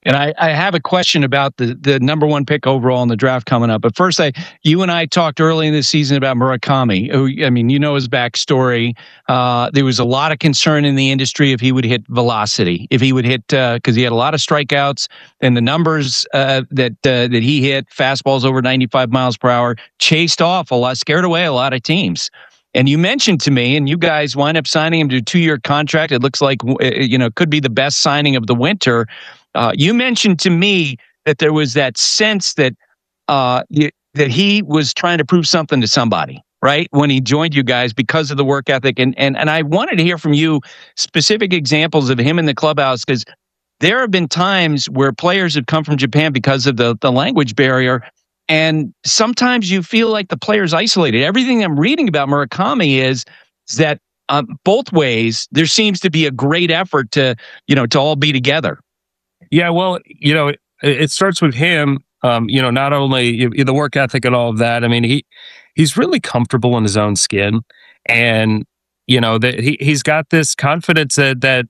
And I have a question about the number one pick overall in the draft coming up. But first, you and I talked early in the season about Murakami. Who, I mean, you know his backstory. There was a lot of concern in the industry if he would hit velocity, if he would hit because he had a lot of strikeouts and the numbers that he hit, fastballs over 95 miles per hour, chased off a lot, scared away a lot of teams. And you mentioned to me, and you guys wind up signing him to a 2-year contract. It looks like could be the best signing of the winter. You mentioned to me that there was that sense that that he was trying to prove something to somebody, right? When he joined you guys because of the work ethic, and I wanted to hear from you specific examples of him in the clubhouse, because there have been times where players have come from Japan because of the language barrier. And sometimes you feel like the player's isolated. Everything I'm reading about Murakami is that both ways, there seems to be a great effort to all be together. Yeah, well, it starts with him. Not only the work ethic and all of that. I mean, he's really comfortable in his own skin, and that he's got this confidence that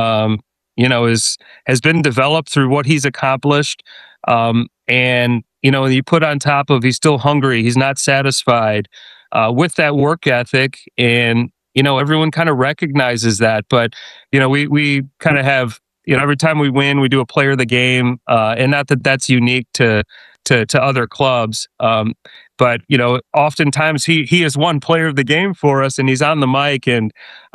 has been developed through what he's accomplished, and you put on top of he's still hungry, he's not satisfied with that work ethic, and everyone kind of recognizes that. But we kind of have. Every time we win, we do a player of the game, and not that that's unique to other clubs. But oftentimes he is one player of the game for us, and he's on the mic, and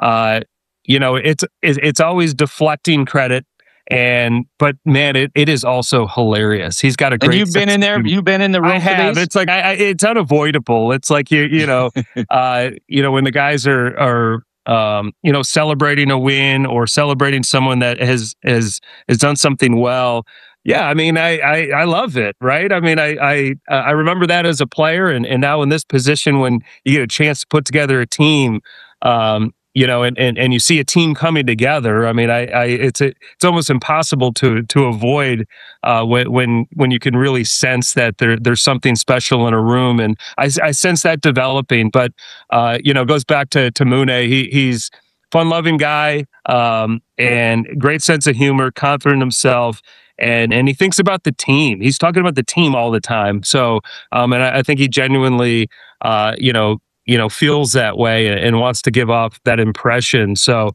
it's always deflecting credit. But man, it is also hilarious. He's got a great. And you've been in there. You've been in the room. I have. It's like it's unavoidable. It's like when the guys are celebrating a win or celebrating someone that has done something well. Yeah, I mean, I love it, right? I mean, I remember that as a player, and now in this position when you get a chance to put together a team, and you see a team coming together. I mean, it's almost impossible to avoid when you can really sense that there's something special in a room, and I sense that developing. But it goes back to Mune. He's fun-loving guy, and great sense of humor, confident in himself. And he thinks about the team. He's talking about the team all the time. So, and I think he genuinely, feels that way and wants to give off that impression. So,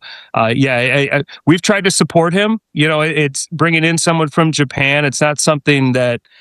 we've tried to support him. It's bringing in someone from Japan. It's not something that